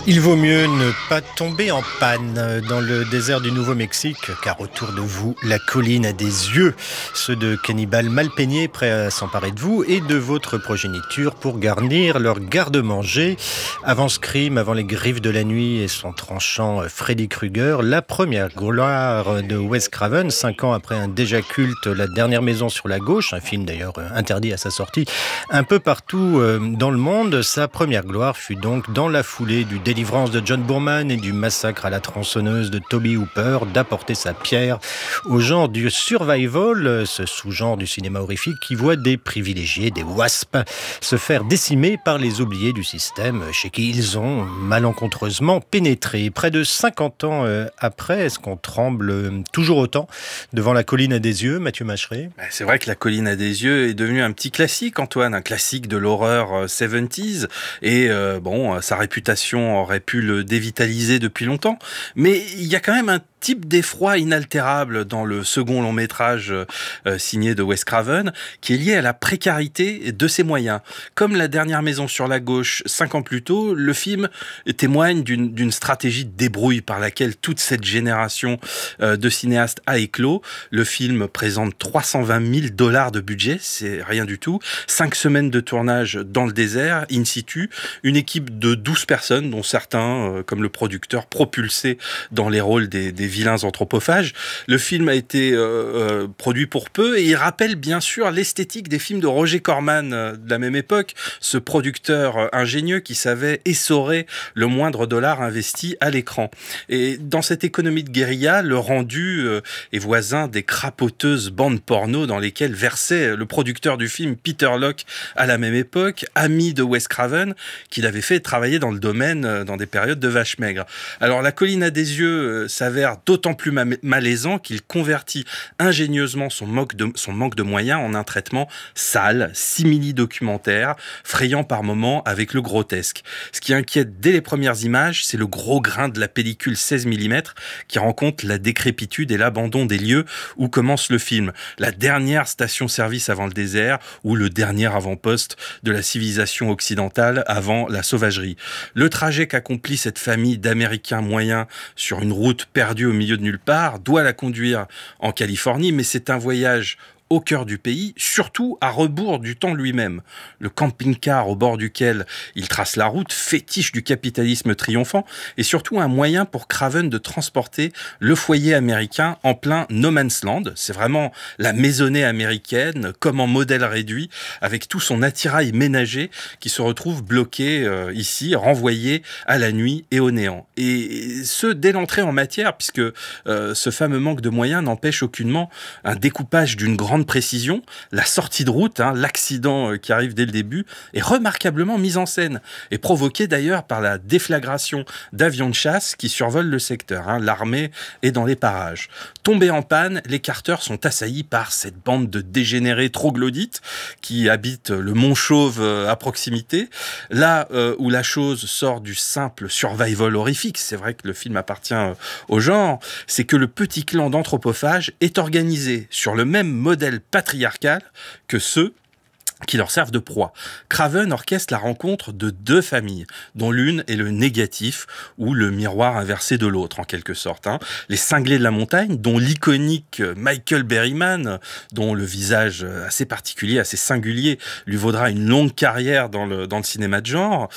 Il vaut mieux ne pas tomber en panne dans le désert du Nouveau-Mexique, car autour de vous, la colline a des yeux, ceux de cannibales mal peignés prêts à s'emparer de vous et de votre progéniture pour garnir leur garde-manger. Avant Scream, avant les griffes de la nuit et son tranchant Freddy Krueger, la première gloire de Wes Craven, 5 ans après un déjà culte La dernière maison sur la gauche, un film d'ailleurs interdit à sa sortie un peu partout dans le monde. Sa première gloire fut donc dans la foulée du Délivrance de John Boorman et du Massacre à la tronçonneuse de Tobe Hooper d'apporter sa pierre au genre du survival, ce sous-genre du cinéma horrifique qui voit des privilégiés, des wasps, se faire décimer par les oubliés du système chez qui ils ont malencontreusement pénétré. Près de 50 ans après, est-ce qu'on tremble toujours autant devant La colline à des yeux, Mathieu Macheret ? C'est vrai que La colline à des yeux est devenu un petit classique, Antoine, un classique de l'horreur 70s, et sa réputation aurait pu le dévitaliser depuis longtemps, mais il y a quand même un type d'effroi inaltérable dans le second long métrage signé de Wes Craven, qui est lié à la précarité de ses moyens. Comme La dernière maison sur la gauche, 5 ans plus tôt, le film témoigne d'une stratégie de débrouille par laquelle toute cette génération de cinéastes a éclos. Le film présente 320 000 $ de budget, c'est rien du tout. 5 semaines de tournage dans le désert, in situ. Une équipe de 12 personnes, dont certains, comme le producteur, propulsés dans les rôles des vilains anthropophages. Le film a été produit pour peu et il rappelle bien sûr l'esthétique des films de Roger Corman de la même époque, ce producteur ingénieux qui savait essorer le moindre dollar investi à l'écran. Et dans cette économie de guérilla, le rendu est voisin des crapoteuses bandes porno dans lesquelles versait le producteur du film Peter Locke à la même époque, ami de Wes Craven, qu'il avait fait travailler dans le domaine dans des périodes de vaches maigres. Alors La colline à des yeux s'avère d'autant plus malaisant qu'il convertit ingénieusement son manque de moyens en un traitement sale, simili-documentaire, frayant par moments avec le grotesque. Ce qui inquiète dès les premières images, c'est le gros grain de la pellicule 16 mm qui rend compte la décrépitude et l'abandon des lieux où commence le film. La dernière station-service avant le désert ou le dernier avant-poste de la civilisation occidentale avant la sauvagerie. Le trajet qu'accomplit cette famille d'Américains moyens sur une route perdue au milieu de nulle part doit la conduire en Californie, mais c'est un voyage au cœur du pays, surtout à rebours du temps lui-même. Le camping-car au bord duquel il trace la route, fétiche du capitalisme triomphant, est surtout un moyen pour Craven de transporter le foyer américain en plein no man's land. C'est vraiment la maisonnée américaine, comme en modèle réduit, avec tout son attirail ménager qui se retrouve bloqué ici, renvoyé à la nuit et au néant. Et ce, dès l'entrée en matière, puisque ce fameux manque de moyens n'empêche aucunement un découpage d'une grande précision. La sortie de route, l'accident qui arrive dès le début, est remarquablement mise en scène et provoqué d'ailleurs par la déflagration d'avions de chasse qui survolent le secteur. L'armée est dans les parages. Tombés en panne, les Carter sont assaillis par cette bande de dégénérés troglodytes qui habitent le Mont Chauve à proximité. Là où la chose sort du simple survival horrifique, c'est vrai que le film appartient au genre, c'est que le petit clan d'anthropophages est organisé sur le même modèle patriarcal que ceux qui leur servent de proie. Craven orchestre la rencontre de deux familles, dont l'une est le négatif, ou le miroir inversé de l'autre, en quelque sorte. Les cinglés de la montagne, dont l'iconique Michael Berryman, dont le visage assez particulier, assez singulier, lui vaudra une longue carrière dans le cinéma de genre,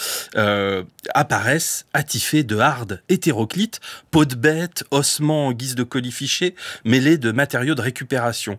apparaissent attifés de hardes hétéroclites, peau de bête, ossements en guise de colifichets, mêlés de matériaux de récupération.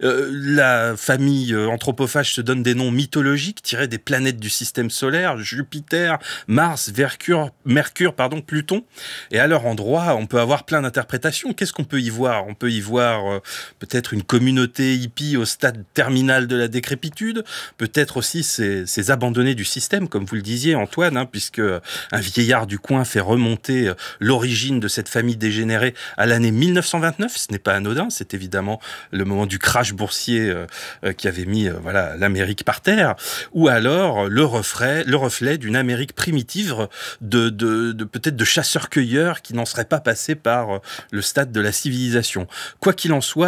La famille anthropophage se donne des noms mythologiques tirés des planètes du système solaire, Jupiter, Mars, Mercure, Pluton. Et à leur endroit, on peut avoir plein d'interprétations. Qu'est-ce qu'on peut y voir ? On peut y voir peut-être une communauté hippie au stade terminal de la décrépitude, peut-être aussi ces abandonnés du système, comme vous le disiez, Antoine, puisque un vieillard du coin fait remonter l'origine de cette famille dégénérée à l'année 1929. Ce n'est pas anodin, c'est évidemment le moment du crash boursier qui avait mis l'Amérique par terre, ou alors le reflet d'une Amérique primitive de peut-être de chasseurs-cueilleurs qui n'en seraient pas passés par le stade de la civilisation. Quoi qu'il en soit,